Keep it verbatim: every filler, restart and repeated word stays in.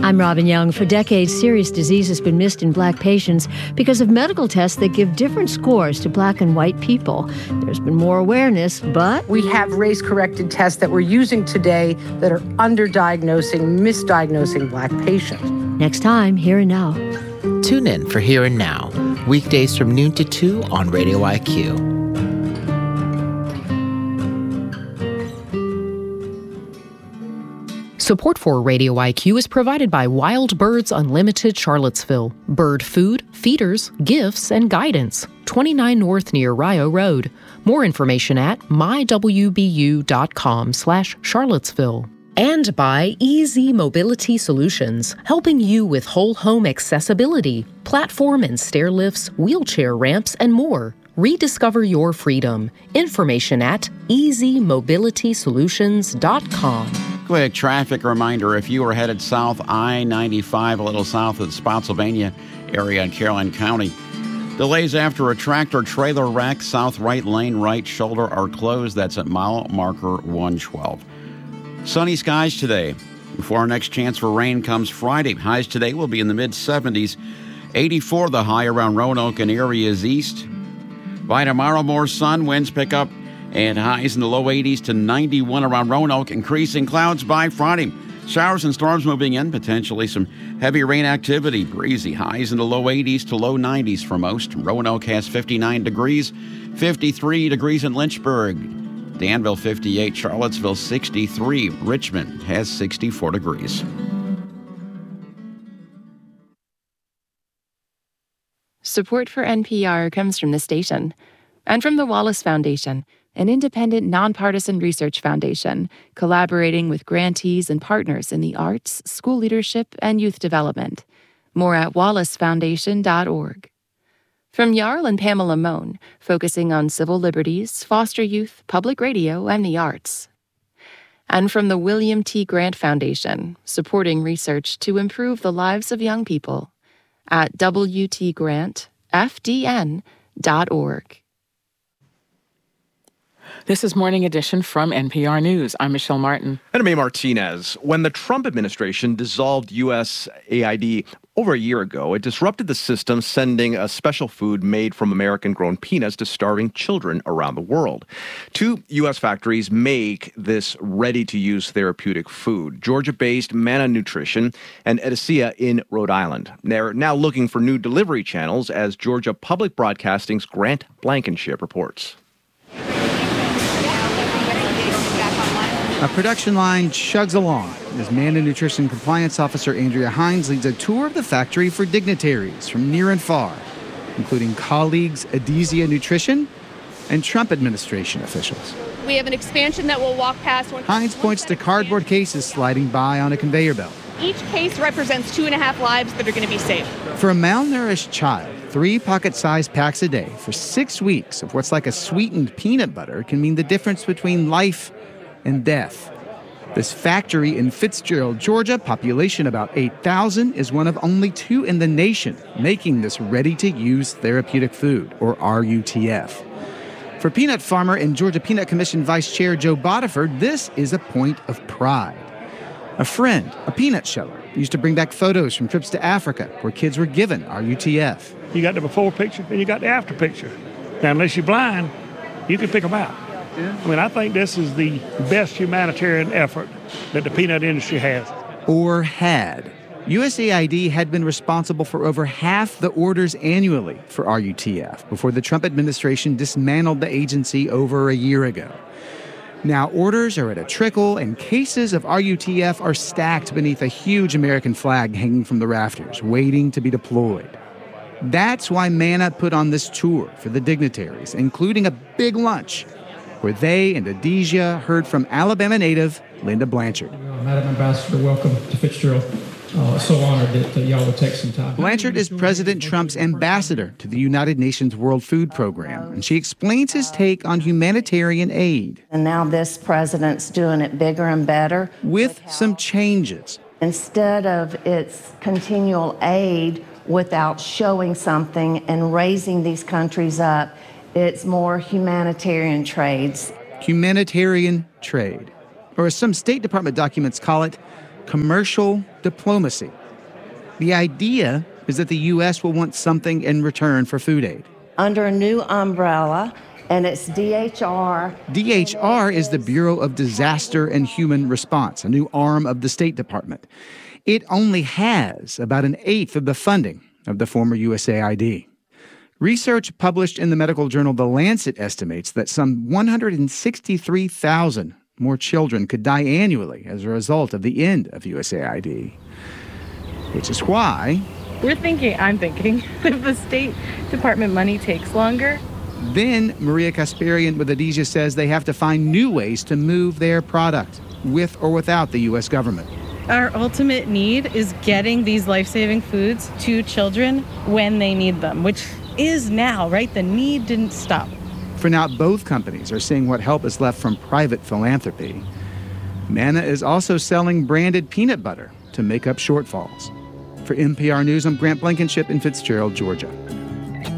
I'm Robin Young. For decades, serious disease has been missed in black patients because of medical tests that give different scores to black and white people. There's been more awareness, but we have race-corrected tests that we're using today that are underdiagnosing, misdiagnosing black patients. Next time, Here and Now. Tune in for Here and Now, weekdays from noon to two on Radio I Q. Support for Radio I Q is provided by Wild Birds Unlimited Charlottesville. Bird food, feeders, gifts, and guidance. twenty-nine North near Rio Road. More information at mywbu.com slash Charlottesville. And by Easy Mobility Solutions, helping you with whole home accessibility, platform and stair lifts, wheelchair ramps, and more. Rediscover your freedom. Information at easy mobility solutions dot com. Quick traffic reminder, if you are headed south, I ninety-five, a little south of the Spotsylvania area in Caroline County. Delays after a tractor trailer wreck, south right lane, right shoulder are closed. That's at mile marker one twelve. Sunny skies today. Before our next chance for rain comes Friday. Highs today will be in the mid seventies. eighty-four the high around Roanoke and areas east. By tomorrow, more sun, winds pick up, and highs in the low eighties to ninety-one around Roanoke. Increasing clouds by Friday. Showers and storms moving in, potentially some heavy rain activity. Breezy, highs in the low eighties to low nineties for most. Roanoke has fifty-nine degrees, fifty-three degrees in Lynchburg. Danville fifty-eight, Charlottesville sixty-three. Richmond has sixty-four degrees. Support for N P R comes from the station and from the Wallace Foundation, an independent, nonpartisan research foundation collaborating with grantees and partners in the arts, school leadership, and youth development. More at wallace foundation dot org. From Jarl and Pamela Mohn, focusing on civil liberties, foster youth, public radio, and the arts. And from the William T. Grant Foundation, supporting research to improve the lives of young people at w t grant f d n dot org. This is Morning Edition from N P R News. I'm Michelle Martin. And I'm A. Martinez. When the Trump administration dissolved U S A I D over a year ago, it disrupted the system, sending a special food made from American-grown peanuts to starving children around the world. Two U S factories make this ready-to-use therapeutic food, Georgia-based Manna Nutrition and Edicea in Rhode Island. They're now looking for new delivery channels, as Georgia Public Broadcasting's Grant Blankenship reports. A production line chugs along as Manna Nutrition Compliance Officer Andrea Hines leads a tour of the factory for dignitaries from near and far, including colleagues Edicea Nutrition and Trump administration officials. We have an expansion that will walk past. One, Hines points to cardboard cases sliding by on a conveyor belt. Each case represents two and a half lives that are going to be saved. For a malnourished child, three pocket-sized packs a day for six weeks of what's like a sweetened peanut butter can mean the difference between life and death. This factory in Fitzgerald, Georgia, population about eight thousand, is one of only two in the nation making this ready-to-use therapeutic food, or R U T F. For peanut farmer and Georgia Peanut Commission Vice Chair Joe Bodiford, this is a point of pride. A friend, a peanut sheller, used to bring back photos from trips to Africa where kids were given R U T F. You got the before picture and you got the after picture. Now, unless you're blind, you can pick them out. Yeah. I mean, I think this is the best humanitarian effort that the peanut industry has. Or had. U S A I D had been responsible for over half the orders annually for R U T F before the Trump administration dismantled the agency over a year ago. Now orders are at a trickle, and cases of R U T F are stacked beneath a huge American flag hanging from the rafters, waiting to be deployed. That's why Manna put on this tour for the dignitaries, including a big lunch, where they and Edicea heard from Alabama native Linda Blanchard. Madam Ambassador, welcome to Fitzgerald. Uh, so honored that uh, y'all would take some time. Blanchard is President Trump's ambassador to the United Nations World Food Program, and she explains his take on humanitarian aid. And now this president's doing it bigger and better. With some changes. Instead of its continual aid without showing something and raising these countries up, it's more humanitarian trades. Humanitarian trade, or as some State Department documents call it, commercial diplomacy. The idea is that the U S will want something in return for food aid. Under a new umbrella, and it's D H R. D H R is the Bureau of Disaster and Human Response, a new arm of the State Department. It only has about an eighth of the funding of the former U S A I D. Research published in the medical journal The Lancet estimates that some one hundred sixty-three thousand more children could die annually as a result of the end of U S A I D. Which is why... We're thinking, I'm thinking, if the State Department money takes longer... Then Maria Kasparian with Adesia says they have to find new ways to move their product, with or without the U S government. Our ultimate need is getting these life-saving foods to children when they need them, which is now, right? The need didn't stop. For now, both companies are seeing what help is left from private philanthropy. Manna is also selling branded peanut butter to make up shortfalls. For N P R News, I'm Grant Blankenship in Fitzgerald, Georgia.